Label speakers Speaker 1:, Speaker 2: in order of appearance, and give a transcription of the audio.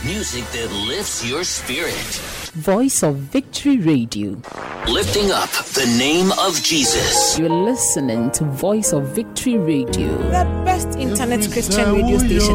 Speaker 1: Music that lifts your spirit.
Speaker 2: Voice of Victory Radio.
Speaker 1: Lifting up the name of Jesus.
Speaker 2: You're listening to Voice of Victory Radio.
Speaker 3: The best internet Christian radio station